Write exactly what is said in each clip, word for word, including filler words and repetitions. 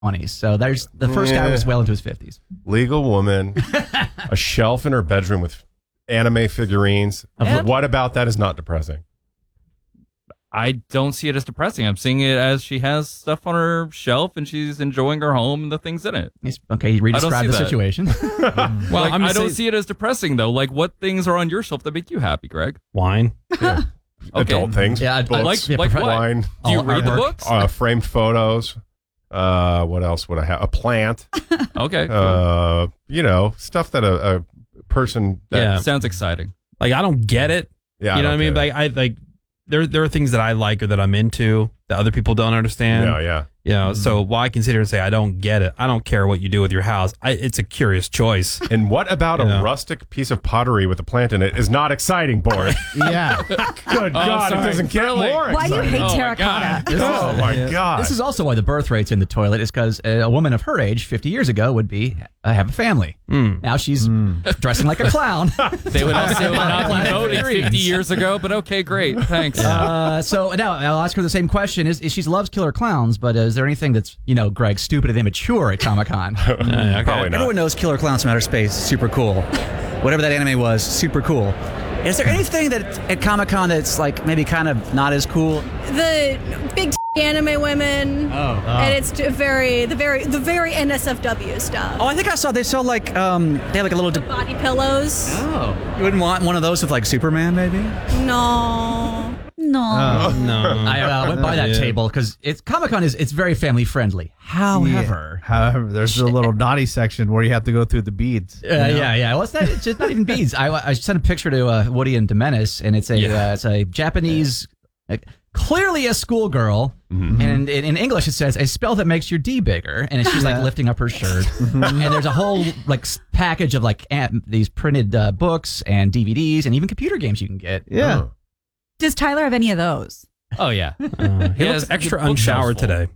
twenties. So there's the first Yeah. guy was well into his fifties. Legal woman, a shelf in her bedroom with anime figurines. And- What about that is not depressing? I don't see it as depressing. I'm seeing it as she has stuff on her shelf and she's enjoying her home and the things in it. He's, okay, you I don't re-describe see the that. situation. Well, I'm I just don't saying- see it as depressing though. Like, what things are on your shelf that make you happy, Greg? Wine. Okay. Adult things. Yeah, I- books, Like, Yeah, like prof- what? wine, Do you All read the artwork. books? uh, framed photos. Uh, what else would I have? A plant. Okay. Uh, you know, stuff that a, a person. That, Yeah. Sounds exciting. Like, I don't get it. yeah. you know what I mean? don't Like, I like there there are things that I like or that I'm into that other people don't get it. understand. Yeah, yeah. You know, so while I can sit here and say I don't get it, I don't care what you do with your house. I, it's a curious choice. And what about a Yeah. rustic piece of pottery with a plant in it is not exciting, Boris? Yeah. Good God, Oh, sorry. it doesn't get Really? more Why you exciting. hate Oh, my terracotta? This is- Oh my God! This is also why the birth rate's in the toilet is because a woman of her age fifty years ago would be uh, have a family. Mm. Now she's dressing like a clown. They would also not be Planet voting Figurines. fifty years ago, but okay, great. Thanks. Uh, so now I'll ask her the same question: Is, is she loves killer clowns, but is there anything that's you know, Greg, stupid and immature at Comic Con? Yeah, okay. Probably not. Everyone knows Killer Clowns from Outer Space. Super cool. Whatever that anime was, super cool. Is there anything that at Comic Con that's like maybe kind of not as cool? The big t- anime women. Oh. And it's t- very the very the very N S F W stuff. Oh, I think I saw they sell like um they have like a little. De- Body pillows. oh, you wouldn't want one of those with like Superman, maybe? No. No. No. I uh, went by that Yeah. table because it's Comic Con is it's very family friendly. However, However, there's a little naughty section where you have to go through the beads. Uh, yeah, yeah. Well, it's not. It's just not even beads. I, I sent a picture to uh, Woody and Demenis, and it's a Yeah. uh, it's a Japanese, uh, clearly a schoolgirl, and in, in English it says a spell that makes your D bigger, and she's like lifting up her shirt, and there's a whole like s- package of like an- these printed uh, books and D V Ds and even computer games you can get. Yeah. Oh. Does Tyler have any of those? Oh yeah. Uh, he Yeah, looks it's- extra the bookshelf's unshowered full. today.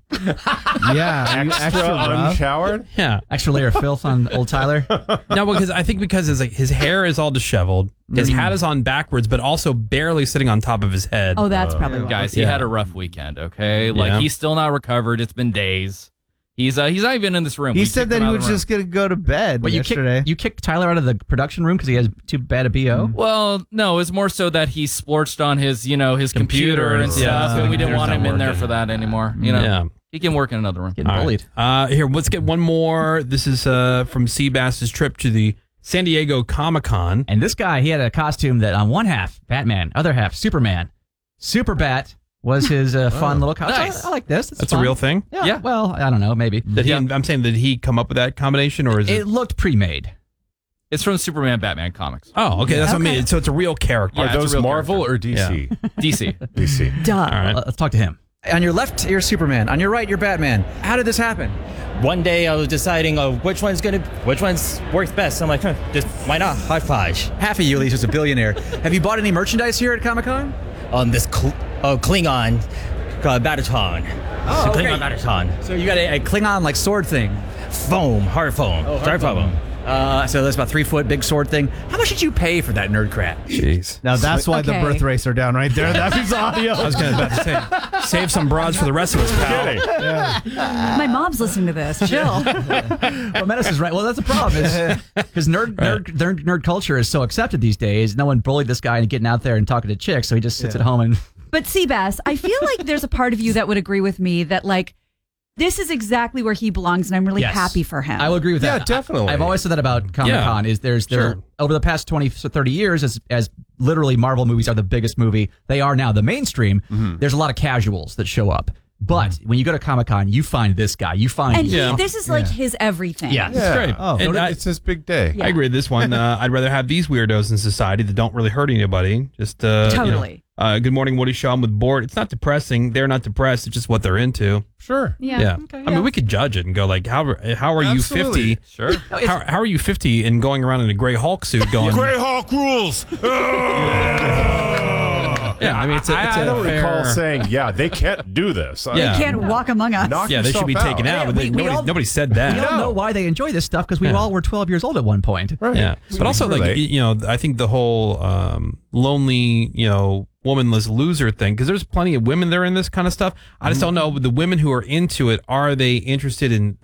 Yeah. you Extra extra rough. unshowered. Yeah. Extra layer of filth on old Tyler. No, because I think because his like his hair is all disheveled, his hat is on backwards, but also barely sitting on top of his head. Oh, that's probably why. Guys, he Yeah. had a rough weekend, okay? Like Yeah. he's still not recovered. It's been days. He's uh he's not even in this room. He We said kicked that him he out of was the room. just going to go to bed But you yesterday. kicked you kicked Tyler out of the production room because he has too bad a B O. Well, no, it's more so that he splorched on his, you know, his computer, Computer and and stuff, stuff. and we didn't Computer's want him not in there working. for that anymore. You know, Yeah. he can work in another room. Getting All right. bullied. Uh, here, let's get one more. This is uh, from Seabass's trip to the San Diego Comic Con. And this guy, he had a costume that on one half Batman, other half Superman. Super Bat was his uh, fun little costume. Nice. I, I like this. It's That's a fun. real thing. Yeah, Yeah. Well, I don't know. Maybe Did he? I'm saying, did he come up with that combination, or is it? it looked pre-made. It's from Superman Batman comics. oh, okay, that's what I Okay. mean. So it's a real character. Yeah, Are it's a those real Marvel character. or D C? D C. D C. Duh. All right. Let's talk to him. On your left, you're Superman. On your right, you're Batman. How did this happen? One day I was deciding uh, which one's gonna, which one's works best. I'm like, huh, just why not? High five. Half of you, at least, is a billionaire. Have you bought any merchandise here at Comic Con? Um, this cl- uh, Klingon, uh, Bataton. Oh, So okay. Klingon Bataton. So you got a, a Klingon like sword thing. Foam, hard foam. Oh, Hard foam. Uh, so that's about three foot big sword thing. How much did you pay for that nerd crap? Jeez. Now that's why the Okay. birth rates are down right there. That is audio. I was going to about to say, save some broads for the rest of us, pal. Kidding. My mom's listening to this. Chill. Well, Menace is right. Well, that's the problem. Because nerd, nerd, nerd nerd culture is so accepted these days. No one bullied this guy into getting out there and talking to chicks, so he just sits at home and. But Seabass, I feel like there's a part of you that would agree with me that like this is exactly where he belongs, and I'm really Yes. happy for him. I will agree with Yeah, that. definitely. I, have always said that about Comic Con. Yeah. Is there's there Sure. over the past twenty, thirty years, as as literally Marvel movies are the biggest movie they are now, the mainstream. There's a lot of casuals that show up, but when you go to Comic Con, you find this guy. You find and he, Yeah. this is like his everything. yeah. Yeah. great. Oh. And I, It's his big day. I agree with this one. Uh, I'd rather have these weirdos in society that don't really hurt anybody. Just uh, you know. Totally. Uh, good morning, Woody Shaw. I'm with Bored. It's not depressing. They're not depressed. It's just what they're into. Sure. Yeah. Yeah. Okay, I yeah. mean, we could judge it and go like, how how are you Absolutely. fifty? Sure. How, how are you fifty and going around in a gray Hulk suit going? Greyhawk rules. Yeah, I mean, it's a, it's I a don't fair, recall saying, yeah, they can't do this. Yeah. He can't walk among us. Knock Yeah, they should be yourself taken out, Yeah, but they, we- we nobody, all- nobody said We that. all know why they enjoy this stuff because we Yeah. all were twelve years old at one point. Right. Yeah, but also like Relate. you know, I think the whole um, lonely, you know, womanless loser thing, because there's plenty of women that are in this kind of stuff. I just don't know the women who are into it. Are they interested in